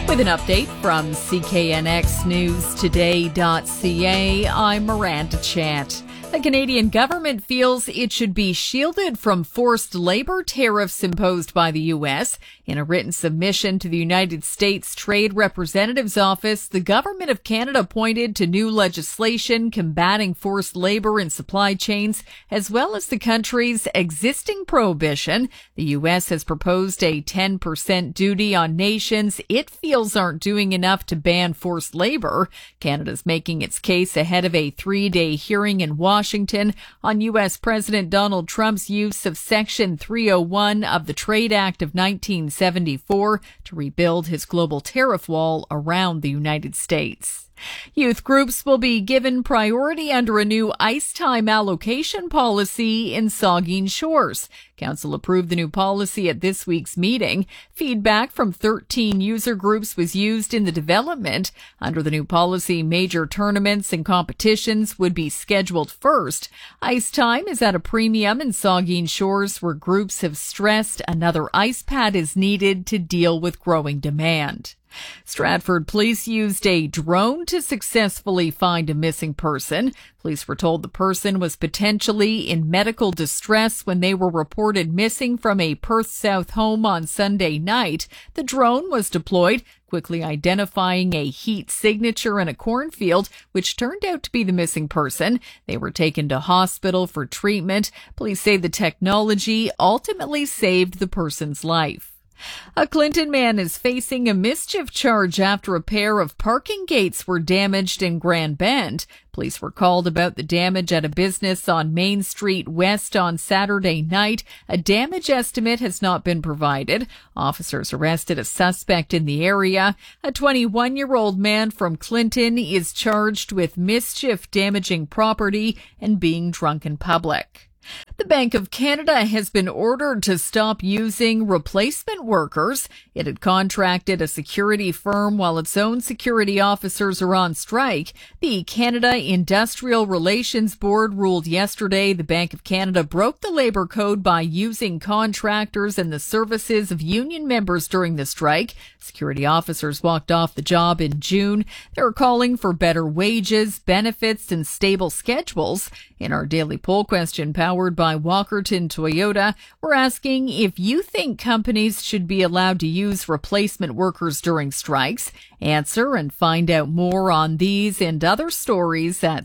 With an update from CKNXNewsToday.ca, I'm Miranda Chant. The Canadian government feels it should be shielded from forced labor tariffs imposed by the U.S. In a written submission to the United States Trade Representative's Office, the Government of Canada pointed to new legislation combating forced labor in supply chains, as well as the country's existing prohibition. The U.S. has proposed a 10% duty on nations it feels aren't doing enough to ban forced labor. Canada's making its case ahead of a 3-day hearing in Washington on U.S. President Donald Trump's use of Section 301 of the Trade Act of 1974 to rebuild his global tariff wall around the United States. Youth groups will be given priority under a new ice time allocation policy in Saugeen Shores. Council approved the new policy at this week's meeting. Feedback from 13 user groups was used in the development. Under the new policy, major tournaments and competitions would be scheduled first. Ice time is at a premium in Saugeen Shores, where groups have stressed another ice pad is needed to deal with growing demand. Stratford police used a drone to successfully find a missing person. Police were told the person was potentially in medical distress when they were reported missing from a Perth South home on Sunday night. The drone was deployed, quickly identifying a heat signature in a cornfield, which turned out to be the missing person. They were taken to hospital for treatment. Police say the technology ultimately saved the person's life. A Clinton man is facing a mischief charge after a pair of parking gates were damaged in Grand Bend. Police were called about the damage at a business on Main Street West on Saturday night. A damage estimate has not been provided. Officers arrested a suspect in the area. A 21-year-old man from Clinton is charged with mischief damaging property and being drunk in public. The Bank of Canada has been ordered to stop using replacement workers. It had contracted a security firm while its own security officers are on strike. The Canada Industrial Relations Board ruled yesterday the Bank of Canada broke the labor code by using contractors and the services of union members during the strike. Security officers walked off the job in June. They're calling for better wages, benefits, and stable schedules. In our daily poll question powered by Walkerton Toyota, we're asking if you think companies should be allowed to use replacement workers during strikes. Answer and find out more on these and other stories at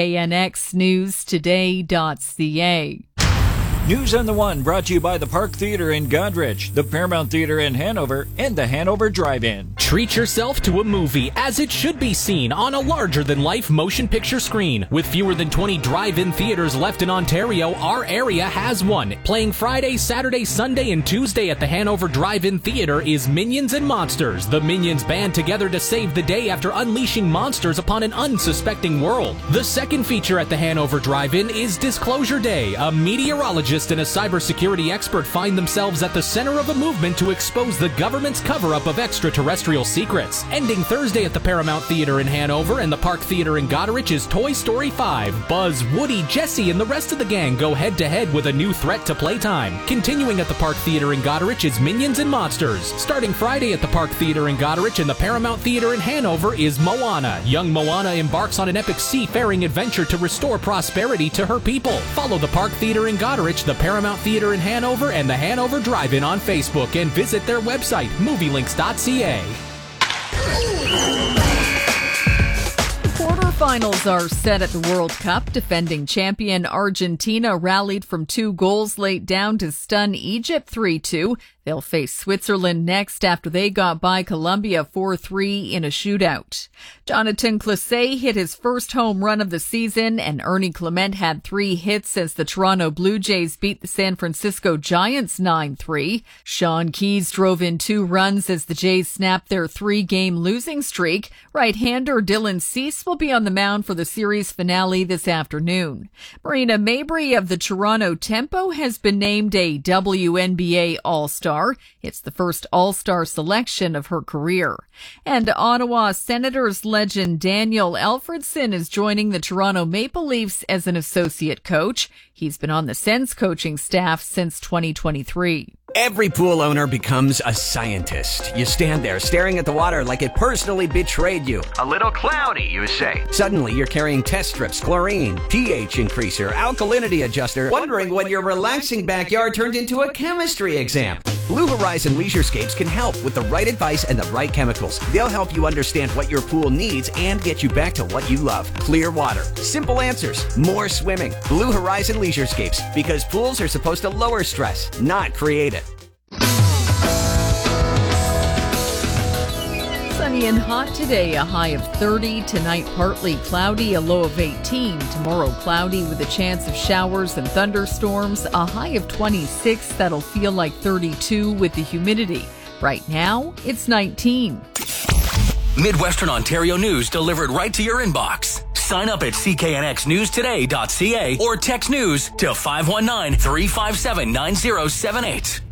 CKNXNewsToday.ca. News on the One brought to you by the Park Theatre in Goderich, the Paramount Theatre in Hanover, and the Hanover Drive-In. Treat yourself to a movie as it should be seen on a larger-than-life motion picture screen. With fewer than 20 drive-in theaters left in Ontario, our area has one. Playing Friday, Saturday, Sunday, and Tuesday at the Hanover Drive-In Theatre is Minions and Monsters. The Minions band together to save the day after unleashing monsters upon an unsuspecting world. The second feature at the Hanover Drive-In is Disclosure Day. A meteorologist and a cybersecurity expert find themselves at the center of a movement to expose the government's cover-up of extraterrestrial secrets. Ending Thursday at the Paramount Theatre in Hanover and the Park Theatre in Goderich is Toy Story 5. Buzz, Woody, Jessie, and the rest of the gang go head-to-head with a new threat to playtime. Continuing at the Park Theatre in Goderich is Minions and Monsters. Starting Friday at the Park Theatre in Goderich and the Paramount Theatre in Hanover is Moana. Young Moana embarks on an epic seafaring adventure to restore prosperity to her people. Follow the Park Theatre in Goderich, the Paramount Theatre in Hanover, and the Hanover Drive-In on Facebook, and visit their website, movielinks.ca. Quarterfinals are set at the World Cup. Defending champion Argentina rallied from 2 goals late down to stun Egypt 3-2. They'll face Switzerland next after they got by Colombia 4-3 in a shootout. Jonathan Clase hit his first home run of the season, and Ernie Clement had 3 hits as the Toronto Blue Jays beat the San Francisco Giants 9-3. Sean Keyes drove in 2 runs as the Jays snapped their 3-game losing streak. Right-hander Dylan Cease will be on the mound for the series finale this afternoon. Marina Mabrey of the Toronto Tempo has been named a WNBA All-Star. It's the first All-Star selection of her career. And Ottawa Senators legend Daniel Alfredson is joining the Toronto Maple Leafs as an associate coach. He's been on the Sens coaching staff since 2023. Every pool owner becomes a scientist. You stand there staring at the water like it personally betrayed you. A little cloudy, you say. Suddenly, you're carrying test strips, chlorine, pH increaser, alkalinity adjuster, wondering when your relaxing backyard turned into a chemistry exam. Blue Horizon Leisurescapes can help with the right advice and the right chemicals. They'll help you understand what your pool needs and get you back to what you love. Clear water, simple answers, more swimming. Blue Horizon Leisurescapes, because pools are supposed to lower stress, not create it. Sunny and hot today, a high of 30. Tonight, partly cloudy, a low of 18. Tomorrow, cloudy with a chance of showers and thunderstorms, a high of 26. That'll feel like 32 with the humidity. Right now, it's 19. Midwestern Ontario news delivered right to your inbox. Sign up at cknxnewstoday.ca or text news to 519-357-9078.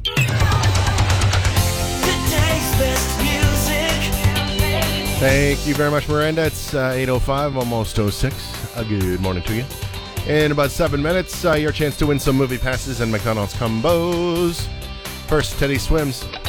Thank you very much, Miranda. It's 8:05, almost 06. Good morning to you. In about 7 minutes, your chance to win some movie passes and McDonald's combos. First, Teddy Swims.